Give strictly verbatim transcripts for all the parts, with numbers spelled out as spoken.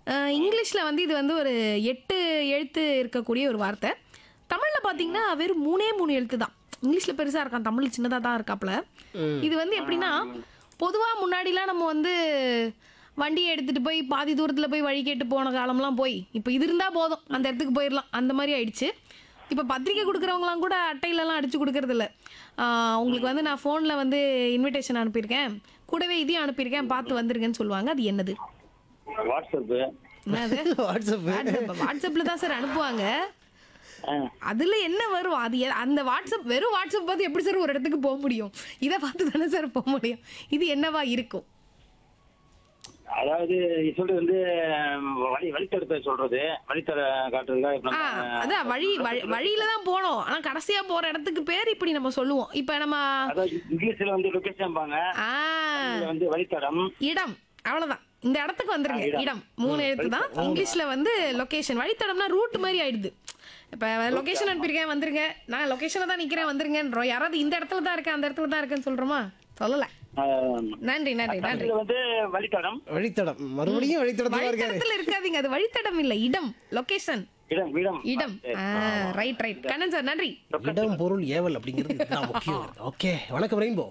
அ இங்கிலீஷ்ல வந்து இது வந்து ஒரு எட்டு எழுத்து இருக்கக்கூடிய ஒரு வார்த்தை. தமிழ்ல பார்த்தீங்கன்னா, வெறும் மூணே மூணு எழுத்து தான். இங்கிலீஷ்ல பெருசா இருக்கான். தமிழ் சின்னதா தான் இருக்காப்ல. இது வந்து எப்படின்னா, பொதுவா முன்னாடிலாம் நம்ம வந்து வண்டிய எடுத்துட்டு போய் பாதி தூரத்துல போய் வழி கேட்டு போன காலம்லாம் போய், இப்ப இது இருந்தா போதும். அந்த இடத்துக்கு போயிரலாம். அந்த மாரி ஆயிடுச்சு. இப்ப பத்திரிக்கை குடுக்குறவங்கலாம் கூட அட்டையிலலாம் அடிச்சு குடுக்கறதில்ல. ஆ உங்களுக்கு வந்து நான் ஃபோன்ல வந்து இன்விடேஷன் அனுப்பியிருக்கேன். கூடவே இதையும் அனுப்பியிருக்கேன். பார்த்து வந்துருங்கன்னு சொல்லுவாங்க. அது என்னது? வாட்ஸ்அப். என்னது? வாட்ஸ்அப் வாட்ஸ்அப் வாட்ஸ்அப்ல தான் சார் அனுப்புவாங்க. அதுல என்ன வரும்? அது எ- அந்த வாட்ஸ்அப் வெறும் வாட்ஸ்அப் பார்த்து எப்படி சார் ஒரு இடத்துக்கு போக முடியும்? இதை பார்த்து தானே சார் போக முடியும். இது என்னவா இருக்கும்? அதாவது இது சொல்றது வந்து வழி வழித்தடத்தை சொல்றது வழித்தட காட்டுறதுல இப்ப ஆ, நம்ம- அதான் வழி வழி- வழியில தான் போனோம். ஆனா கடைசியா போற இடத்துக்கு பேர் இப்படி நம்ம சொல்லுவோம். இப்ப நம்ம அதாவது இங்கிலீஷ்ல வந்து லொகேஷன் பாங்க, ஆ, இதுல வந்து வழித்தடம். இடம் அவ்வளவுதான். இந்த இடத்துக்கு வந்துருங்க. ஆ, இடம். இடம் மூணு எழுத்து தான். இங்கிலீஷ்ல வந்து லொகேஷன். வழித்தடம்னா ரூட் மாதிரி ஆயிடுது. இப்ப லொகேஷன் அனுப்பியிருக்கேன் வந்துருங்க. நான் லொகேஷன்ல தான் நிக்கிறேன் வந்துருங்கன்றோம். யாராவது இந்த இடத்துல தான் இருக்கேன் அந்த இடத்துல தான் இருக்கேன்னு சொல்றோமா? சொல்லல. ஆஹ், நன்றி நன்றி நன்றி. இதுல வந்து வழித்தடம். வழித்தடம் மறுபடியும் வழித்தடத்துல இருக்காரு. வழித்தடத்துல இருக்காதீங்க. அது வழித்தடம் இல்ல, இடம், லொகேஷன், இடம் இடம் இடம். Right right. கண்ணன் சார் நன்றி. இடம் பொருள் ஏவல் அப்படிங்கிறது இதுதான் முக்கியம். ஓகே, வணக்கம் ரெயின்போ.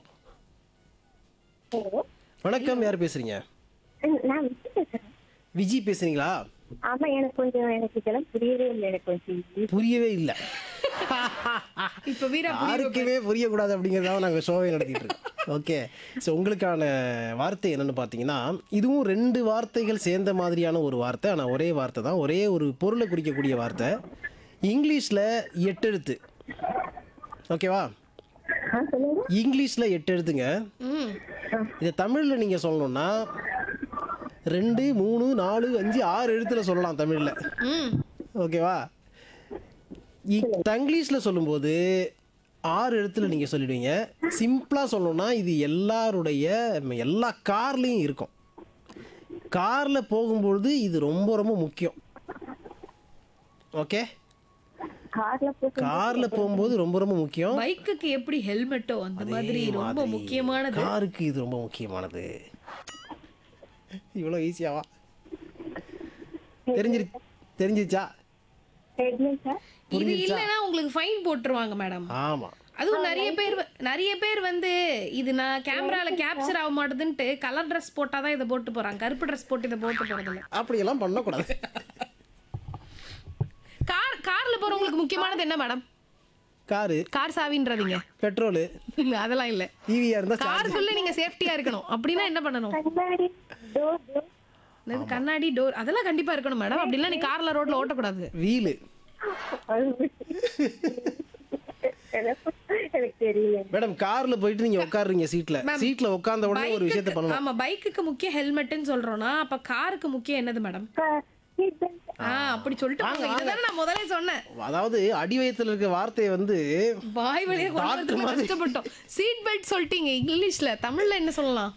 ஹலோ. வணக்கம், யார் பேசுறீங்க? நான் விஜி பேசுறேன். விஜி பேசுறீங்களா? ஆமா, எனக்கு கொஞ்சம் எனக்கு இதெல்லாம் புரியவே இல்லை. எனக்கு கொஞ்சம் புரியவே இல்ல. இப்ப வீரா யாருக்குமே புரியக்கூடாது அப்படிங்கிறதால நாங்கள் ஷோவை நடத்திட்டு இருக்கோம். ஓகே, ஸோ உங்களுக்கான வார்த்தை என்னன்னு பார்த்தீங்கன்னா, இதுவும் ரெண்டு வார்த்தைகள் சேர்ந்த மாதிரியான ஒரு வார்த்தை. ஆனால் ஒரே வார்த்தை தான், ஒரே ஒரு பொருளை குறிக்கக்கூடிய வார்த்தை. இங்கிலீஷில் எட்டு எழுத்து. ஓகேவா? ஆ, சொல்லுங்க. இங்கிலீஷில் எட்டு எழுத்துங்க. ம். இதை தமிழில் நீங்கள் சொல்லணும்னா ரெண்டு மூணு நாலு அஞ்சு ஆறு எழுத்துல சொல்லலாம் தமிழில். ம். ஓகேவா? இங்கிலீஷில் சொல்லும்போது ஆறு எழுத்துல நீங்கள் சொல்லிடுவீங்க. சிம்பிளாக சொல்லணும்னா இது எல்லாருடைய எல்லா கார்லேயும் இருக்கும். காரில் போகும்பொழுது இது ரொம்ப ரொம்ப முக்கியம். ஓகே, கார்ல போய் காரில் போகும்போது ரொம்ப ரொம்ப முக்கியம். பைக்குக்கு எப்படி ஹெல்மெட்டோ அந்த மாதிரி அதே ரொம்ப மாதிரி முக்கியமானது. காருக்கு இது ரொம்ப முக்கியமானது. இவ்வளோ ஈஸியாவா தெரிஞ்சிரு தெரிஞ்சிச்சா? Headlight sir. இது இல்லைன்னா உங்களுக்கு ஃபைன் போட்டுருவாங்க மேடம். ஆமாம், அதுவும் நிறைய பேர் வ- நிறைய பேர் வந்து இது நான் கேமரால கேப்சர் ஆக மாட்டேதுன்ட்டு கலர் ட்ரெஸ் போட்டாதான் இதை போட்டு போறாங்க. கருப்பு ட்ரெஸ் போட்டு இதை போட்டு போறதில்ல. அப்படியெல்லாம் பண்ணக்கூடாது. கார் கார்ல போறவங்களுக்கு முக்கியமானது என்ன மேடம்? Car, car சாவின்றதீங்க. பெட்ரோலு, அதெல்லாம் இல்ல. ஈவியா இருந்தால் காருக்குள்ள நீங்க சேஃப்டியா இருக்கணும். அப்படின்னா என்ன பண்ணணும்? கண்ணாடி, டோர், டோர். என்னது, கண்ணாடி, டோர் அதெல்லாம் கண்டிப்பா இருக்கணும் மேடம். அப்படின்னா நீ கார்ல ரோட்ல ஓட்டக்கூடாது. வீலு. எனக்கு தெரியல. மேடம், கார்ல போயிட்டு நீங்க உட்காருறீங்க சீட்ல. சீட்ல உட்கார்ந்த உடனே ஒரு விஷயத்தை பைக்குக்கு- பண்ணலாம். ஆமா, பைக்குக்கு முக்கிய ஹெல்மெட்னு சொல்றோம்னா அப்ப காருக்கு முக்கியம் என்னது மேடம்? Seat belt. ஆ, அப்படி சொல்லிட்டு போங்க. இதுதானே நான் முதல்ல சொன்னேன். அதாவது அடி வயத்துல இருக்க வார்த்தையை வந்து வாய் வழியா கொண்டு டாக்டர் வரதுக்கு மாதிரி. கஷ்டப்பட்டோம். சீட் பெல்ட் சொல்லிட்டீங்க இங்கிலீஷ்ல. தமிழ்ல என்ன சொல்லலாம்?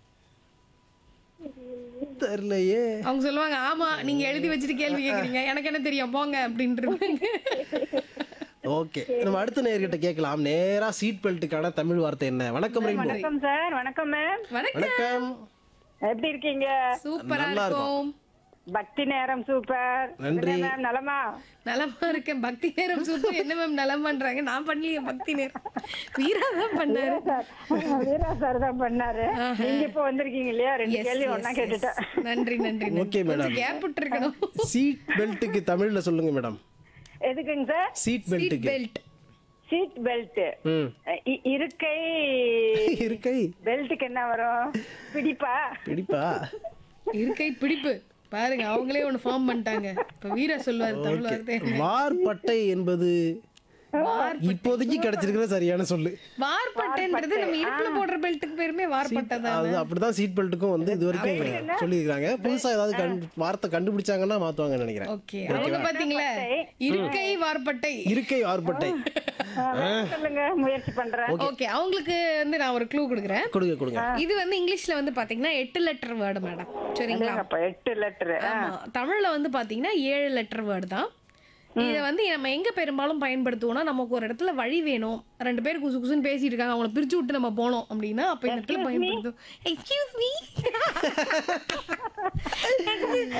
தெரியலையே. அவங்க சொல்லுவாங்க, ஆமா நீங்க எழுதி வச்சுட்டு கேள்வி கேக்குறீங்க, எனக்கு என்ன தெரியும் போங்க அப்படின்ட்டு. ஓகே, நம்ம அடுத்த நேர்கிட்ட கேட்கலாம். நேரா சீட் பெல்ட்டுக்கான தமிழ் வார்த்தை என்ன? வணக்கம் ரெயின்போ. வணக்கம் சார். வணக்கம் மேம். வணக்கம். வணக்கம். எப்படி இருக்கீங்க? சூப்பரா நல்லா இருக்கும். பக்தி நேரம் சூப்பர். நன்றி. என்ன மேம் நலமா? நலமா இருக்கேன். பக்தி நேரம் சூப்பர். என்ன மேம் நலம் பண்றாங்க? நான் பண்ணலையே பக்தி நேரம். வீரா தான் பண்ணாரு. வீரா சார் தான் பண்ணாரு. நீங்க இப்ப வந்திருக்கீங்க இல்லையா? ரெண்டு Yes, கேள்வி yes, ஒண்ணா yes. கேட்டுட்டேன். நன்றி நன்றி Okay, madam. கேப் விட்டு இருக்கணும். சீட் பெல்ட்டுக்கு தமிழ்ல சொல்லுங்க மேடம். எதுக்குங்க sir? Seat seat பெல்ட்டுக்கு. Belt. Seat belt. ம். இருக்கை. இருக்கை. பெல்ட்டுக்கு என்ன வரும்? பிடிப்பா? பிடிப்பா. இருக்கை பிடிப்பு. பாருங்க, அவங்களே ஒண்ணு ஃபார்ம் பண்ணிட்டாங்க. இப்ப வீரா சொல்லுவாரு தமிழ் வார்த்தை. வார்பட்டை என்பது இப்போதைக்கு கிடைச்சிருக்கிற சரியான சொல்லு. வார்பட்டைன்றது நம்ம இடுப்புல போடுற பெல்ட்டுக்கு பேருமே வார்பட்டை தான். அது அப்படிதான் சீட் பெல்ட்டுக்கும் வந்து இது வரைக்கும் சொல்லியிருக்காங்க. புதுசா ஏதாவது கண்டு- வார்த்தை கண்டுபிடிச்சாங்கன்னா மாத்துவாங்கன்னு நினைக்கிறேன். ஓகே, அவங்க பாத்தீங்களா? இருக்கை வார்பட்டை. இருக்கை வார்பட்டை. சொல்லுங்க, முயற்சி பண்றேன். ஓகே, அவங்களுக்கு வந்து நான் ஒரு க்ளூ கொடுக்குறேன். கொடுங்க கொடுங்க. இது வந்து இங்கிலீஷ்ல வந்து பாத்தீங்கன்னா எட்டு லெட்டர் வேர்டு மேடம். சரிங்களா? அப்ப எட்டு லெட்டர். ஆமா, தமிழ்ல வந்து பாத்தீங்கன்னா ஏழு லெட்டர் வேர்டு தான். இதை வந்து நம்ம எங்க பெரும்பாலும் பயன்படுத்துவோம்னா, நமக்கு ஒரு இடத்துல வழி வேணும், ரெண்டு பேர் குசு குசுன்னு பேசிட்டு இருக்காங்க, அவங்கள பிரிச்சு விட்டு நம்ம போனோம் அப்படின்னா அப்ப இந்த இடத்துல பயன்படுத்தும். Excuse me.